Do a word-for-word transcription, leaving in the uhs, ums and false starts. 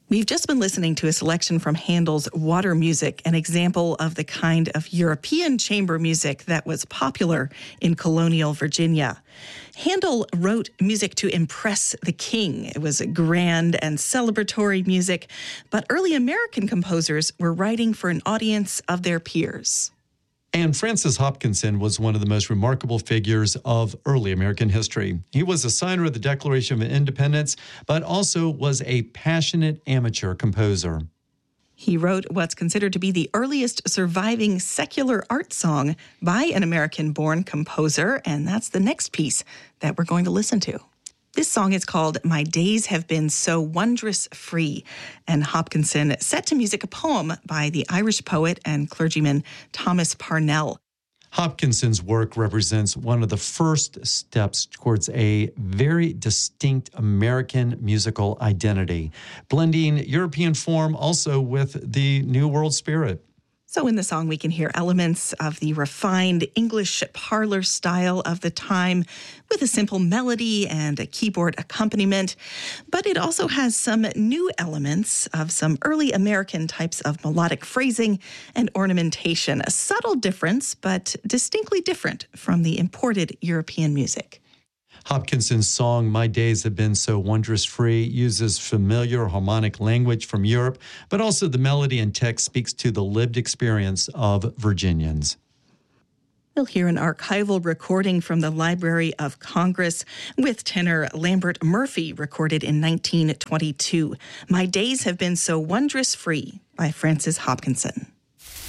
We've just been listening to a selection from Handel's Water Music, an example of the kind of European chamber music that was popular in colonial Virginia. Handel wrote music to impress the king. It was grand and celebratory music, but early American composers were writing for an audience of their peers. And Francis Hopkinson was one of the most remarkable figures of early American history. He was a signer of the Declaration of Independence, but also was a passionate amateur composer. He wrote what's considered to be the earliest surviving secular art song by an American-born composer, and that's the next piece that we're going to listen to. This song is called My Days Have Been So Wondrous Free, and Hopkinson set to music a poem by the Irish poet and clergyman Thomas Parnell. Hopkinson's work represents one of the first steps towards a very distinct American musical identity, blending European form also with the New World spirit. So in the song, we can hear elements of the refined English parlor style of the time with a simple melody and a keyboard accompaniment. But it also has some new elements of some early American types of melodic phrasing and ornamentation. A subtle difference, but distinctly different from the imported European music. Hopkinson's song, My Days Have Been So Wondrous Free, uses familiar harmonic language from Europe, but also the melody and text speaks to the lived experience of Virginians. We'll hear an archival recording from the Library of Congress with tenor Lambert Murphy, recorded in nineteen twenty-two. My Days Have Been So Wondrous Free by Francis Hopkinson.